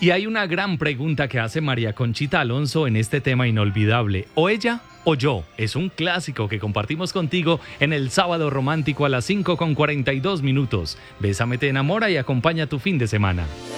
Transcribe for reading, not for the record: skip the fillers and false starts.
Y hay una gran pregunta que hace María Conchita Alonso en este tema inolvidable. ¿O ella o yo? Es un clásico que compartimos contigo en el Sábado Romántico a las 5:42. Bésame, te enamora y acompaña tu fin de semana.